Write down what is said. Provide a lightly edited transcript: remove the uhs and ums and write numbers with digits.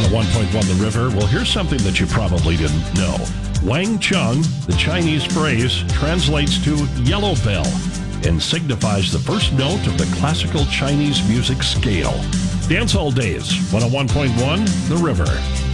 101.1 The River. Well, here's something that you probably didn't know. Wang Chung, the Chinese phrase, translates to yellow bell and signifies the first note of the classical Chinese music scale. Dance All Days, 101.1 The River.